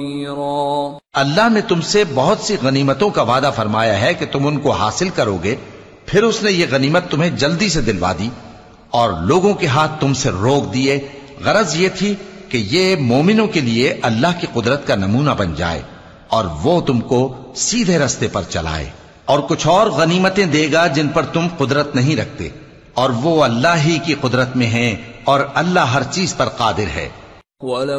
अल्लाह ने तुमसे बहुत सी गनीमतों का वादा फरमाया है कि तुम उनको हासिल करोगे। फिर उसने ये गनीमत तुम्हें जल्दी से दिलवा दी और लोगों के हाथ तुमसे रोक दिए। गरज ये थी कि ये मोमिनों के लिए अल्लाह की कुदरत का नमूना बन जाए और वो तुमको सीधे रास्ते पर चलाए। और कुछ और गनीमतें देगा जिन पर तुम कुदरत नहीं रखते, और वो अल्लाह ही की कुदरत में है और अल्लाह हर चीज पर कादिर है।